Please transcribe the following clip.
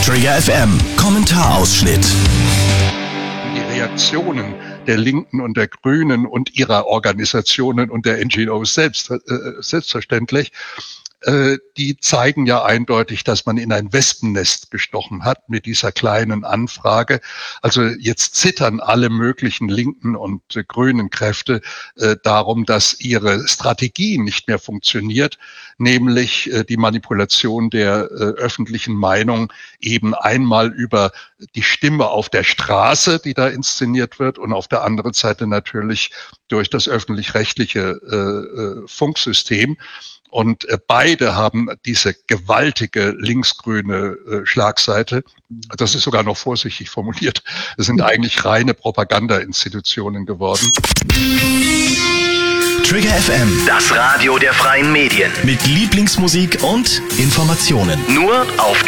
Trigger FM Kommentarausschnitt. Die Reaktionen der Linken und der Grünen und ihrer Organisationen und der NGOs selbstverständlich, die zeigen ja eindeutig, dass man in ein Wespennest gestochen hat mit dieser kleinen Anfrage. Also jetzt zittern alle möglichen linken und grünen Kräfte darum, dass ihre Strategie nicht mehr funktioniert, nämlich die Manipulation der öffentlichen Meinung eben einmal über die Stimme auf der Straße, die da inszeniert wird, und auf der anderen Seite natürlich durch das öffentlich-rechtliche Funksystem. Und beide haben diese gewaltige linksgrüne Schlagseite. Das ist sogar noch vorsichtig formuliert. Es sind eigentlich reine Propagandainstitutionen geworden. Trigger FM, Das Radio der freien Medien. mit Lieblingsmusik und Informationen. Nur auf